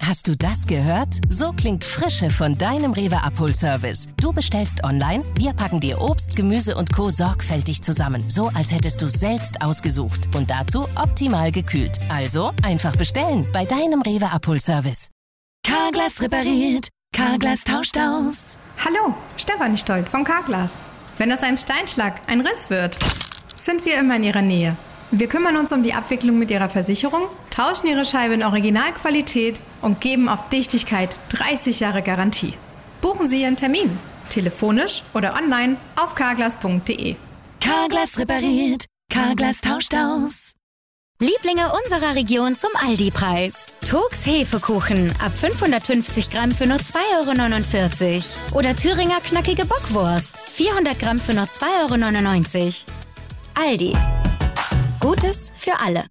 Hast du das gehört? So klingt Frische von deinem Rewe Abholservice. Du bestellst online, wir packen dir Obst, Gemüse und Co. sorgfältig zusammen. So, als hättest du es selbst ausgesucht. Und dazu optimal gekühlt. Also einfach bestellen bei deinem Rewe Abholservice. Carglass repariert, Carglass tauscht aus. Hallo, Stefanie Stolt von Carglass. Wenn aus einem Steinschlag ein Riss wird, sind wir immer in Ihrer Nähe. Wir kümmern uns um die Abwicklung mit Ihrer Versicherung, tauschen Ihre Scheibe in Originalqualität und geben auf Dichtigkeit 30 Jahre Garantie. Buchen Sie Ihren Termin, telefonisch oder online auf carglass.de. Carglass repariert, Carglass tauscht aus. Lieblinge unserer Region zum Aldi-Preis. Turks Hefekuchen ab 550 Gramm für nur 2,49 €. Oder Thüringer knackige Bockwurst 400 Gramm für nur 2,99 €. Aldi. Gutes für alle.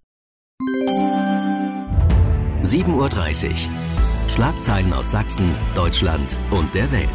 7:30 Uhr. Schlagzeilen aus Sachsen, Deutschland und der Welt.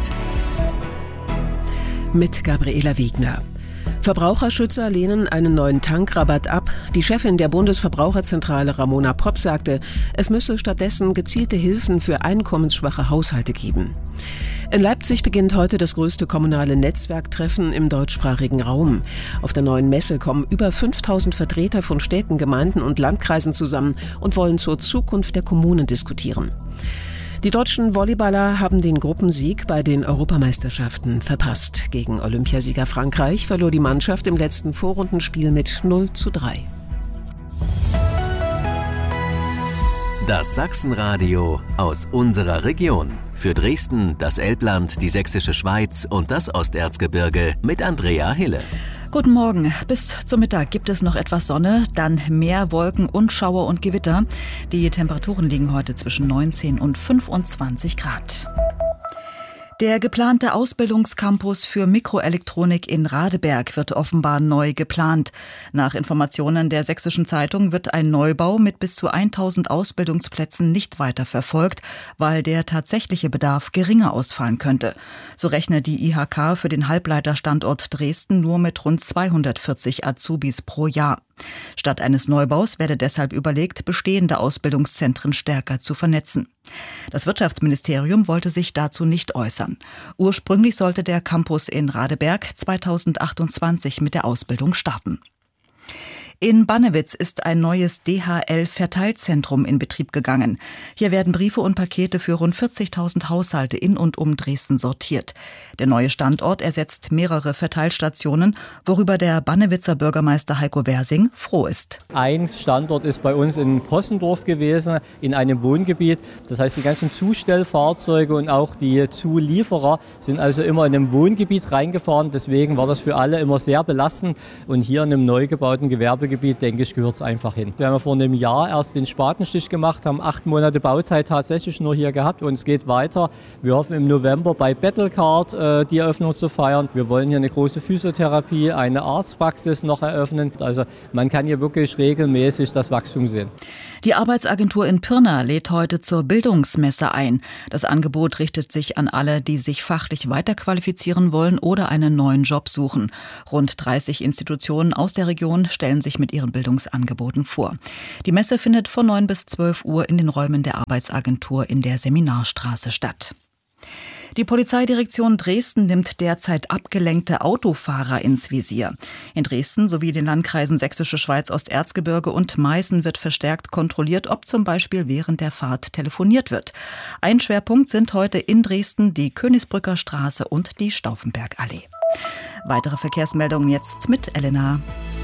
Mit Gabriela Wegner. Verbraucherschützer lehnen einen neuen Tankrabatt ab. Die Chefin der Bundesverbraucherzentrale Ramona Popp sagte, es müsse stattdessen gezielte Hilfen für einkommensschwache Haushalte geben. In Leipzig beginnt heute das größte kommunale Netzwerktreffen im deutschsprachigen Raum. Auf der neuen Messe kommen über 5000 Vertreter von Städten, Gemeinden und Landkreisen zusammen und wollen zur Zukunft der Kommunen diskutieren. Die deutschen Volleyballer haben den Gruppensieg bei den Europameisterschaften verpasst. Gegen Olympiasieger Frankreich verlor die Mannschaft im letzten Vorrundenspiel mit 0:3. Das Sachsenradio aus unserer Region. Für Dresden, das Elbland, die Sächsische Schweiz und das Osterzgebirge mit Andrea Hille. Guten Morgen. Bis zum Mittag gibt es noch etwas Sonne, dann mehr Wolken und Schauer und Gewitter. Die Temperaturen liegen heute zwischen 19 und 25 Grad. Der geplante Ausbildungscampus für Mikroelektronik in Radeberg wird offenbar neu geplant. Nach Informationen der Sächsischen Zeitung wird ein Neubau mit bis zu 1000 Ausbildungsplätzen nicht weiter verfolgt, weil der tatsächliche Bedarf geringer ausfallen könnte. So rechnet die IHK für den Halbleiterstandort Dresden nur mit rund 240 Azubis pro Jahr. Statt eines Neubaus werde deshalb überlegt, bestehende Ausbildungszentren stärker zu vernetzen. Das Wirtschaftsministerium wollte sich dazu nicht äußern. Ursprünglich sollte der Campus in Radeberg 2028 mit der Ausbildung starten. In Bannewitz ist ein neues DHL-Verteilzentrum in Betrieb gegangen. Hier werden Briefe und Pakete für rund 40.000 Haushalte in und um Dresden sortiert. Der neue Standort ersetzt mehrere Verteilstationen, worüber der Bannewitzer Bürgermeister Heiko Wersing froh ist. Ein Standort ist bei uns in Possendorf gewesen, in einem Wohngebiet. Das heißt, die ganzen Zustellfahrzeuge und auch die Zulieferer sind also immer in einem Wohngebiet reingefahren. Deswegen war das für alle immer sehr belastend. Und hier in einem neu gebauten Gewerbegebiet, denke ich, gehört es einfach hin. Wir haben ja vor einem Jahr erst den Spatenstich gemacht, haben 8 Monate Bauzeit tatsächlich nur hier gehabt und es geht weiter. Wir hoffen im November bei Battlecard die Eröffnung zu feiern. Wir wollen hier eine große Physiotherapie, eine Arztpraxis noch eröffnen. Also man kann hier wirklich regelmäßig das Wachstum sehen. Die Arbeitsagentur in Pirna lädt heute zur Bildungsmesse ein. Das Angebot richtet sich an alle, die sich fachlich weiterqualifizieren wollen oder einen neuen Job suchen. Rund 30 Institutionen aus der Region stellen sich mit ihren Bildungsangeboten vor. Die Messe findet von 9 bis 12 Uhr in den Räumen der Arbeitsagentur in der Seminarstraße statt. Die Polizeidirektion Dresden nimmt derzeit abgelenkte Autofahrer ins Visier. In Dresden sowie den Landkreisen Sächsische Schweiz, Osterzgebirge und Meißen wird verstärkt kontrolliert, ob zum Beispiel während der Fahrt telefoniert wird. Ein Schwerpunkt sind heute in Dresden die Königsbrücker Straße und die Stauffenbergallee. Weitere Verkehrsmeldungen jetzt mit Elena.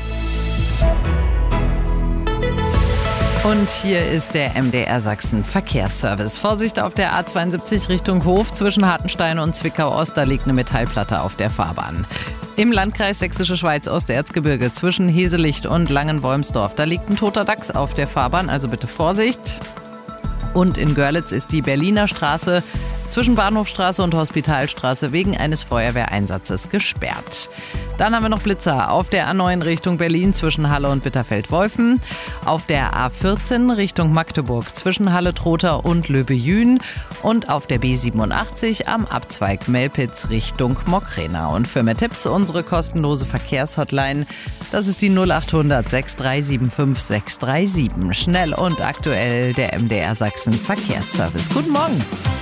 Und hier ist der MDR Sachsen Verkehrsservice. Vorsicht auf der A72 Richtung Hof zwischen Hartenstein und Zwickau-Ost, da liegt eine Metallplatte auf der Fahrbahn. Im Landkreis Sächsische Schweiz, Osterzgebirge zwischen Heselicht und Langenwolmsdorf, da liegt ein toter Dachs auf der Fahrbahn, also bitte Vorsicht. Und in Görlitz ist die Berliner Straße zwischen Bahnhofstraße und Hospitalstraße wegen eines Feuerwehreinsatzes gesperrt. Dann haben wir noch Blitzer auf der A9 Richtung Berlin zwischen Halle und Bitterfeld-Wolfen, auf der A14 Richtung Magdeburg zwischen Halle-Trotha und Löbejün und auf der B87 am Abzweig Melpitz Richtung Mockrena. Und für mehr Tipps unsere kostenlose Verkehrshotline, das ist die 0800 6375 637. Schnell und aktuell der MDR Sachsen Verkehrsservice. Guten Morgen.